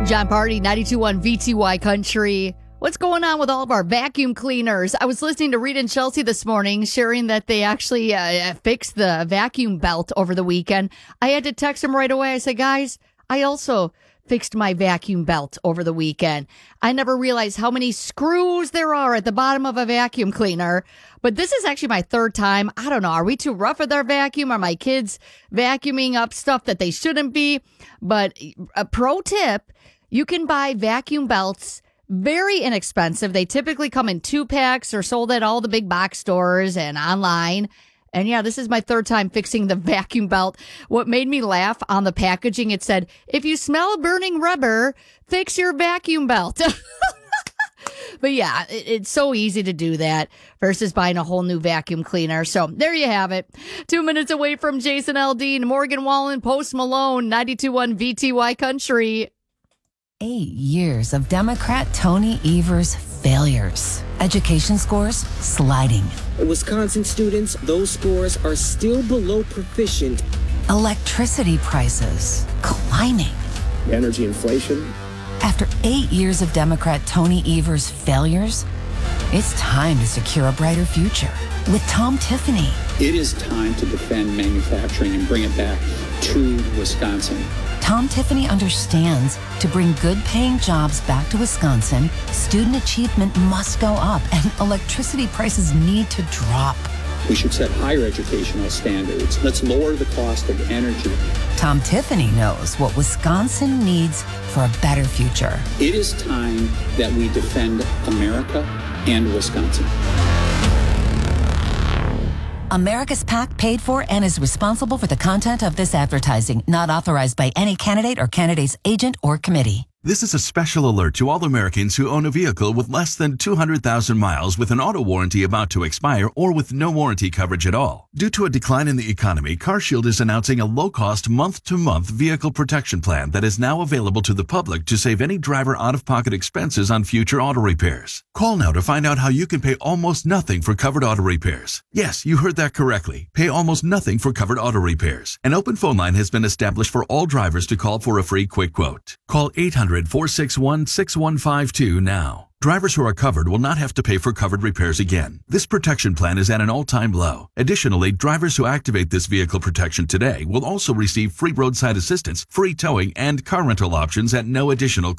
John Party, 92.1 VTY Country. What's going on with all of our vacuum cleaners? I was listening to Reed and Chelsea this morning, sharing that they actually fixed the vacuum belt over the weekend. I had to text them right away. I said, guys, I also fixed my vacuum belt over the weekend. I never realized how many screws there are at the bottom of a vacuum cleaner. But this is actually my third time. I don't know. Are we too rough with our vacuum? Are my kids vacuuming up stuff that they shouldn't be? But a pro tip, you can buy vacuum belts very inexpensive. They typically come in 2-packs or sold at all the big box stores and online. And yeah, this is my third time fixing the vacuum belt. What made me laugh on the packaging, it said, if you smell burning rubber, fix your vacuum belt. But yeah, it's so easy to do that versus buying a whole new vacuum cleaner. So there you have it. 2 minutes away from Jason Aldean, Morgan Wallen, Post Malone, 92.1 VTY Country. 8 years of Democrat Tony Evers' failures. Education scores sliding. Wisconsin students, those scores are still below proficient. Electricity prices climbing. Energy inflation. After 8 years of Democrat Tony Evers' failures, it's time to secure a brighter future with Tom Tiffany. It is time to defend manufacturing and bring it back to Wisconsin. Tom Tiffany understands to bring good-paying jobs back to Wisconsin, student achievement must go up and electricity prices need to drop. We should set higher educational standards. Let's lower the cost of energy. Tom Tiffany knows what Wisconsin needs for a better future. It is time that we defend America and Wisconsin. America's PAC paid for and is responsible for the content of this advertising, not authorized by any candidate or candidate's agent or committee. This is a special alert to all Americans who own a vehicle with less than 200,000 miles with an auto warranty about to expire or with no warranty coverage at all. Due to a decline in the economy, CarShield is announcing a low-cost month-to-month vehicle protection plan that is now available to the public to save any driver out-of-pocket expenses on future auto repairs. Call now to find out how you can pay almost nothing for covered auto repairs. Yes, you heard that correctly. Pay almost nothing for covered auto repairs. An open phone line has been established for all drivers to call for a free quick quote. Call 800-461-6152 now. Drivers who are covered will not have to pay for covered repairs again. This protection plan is at an all-time low. Additionally, drivers who activate this vehicle protection today will also receive free roadside assistance, free towing, and car rental options at no additional cost.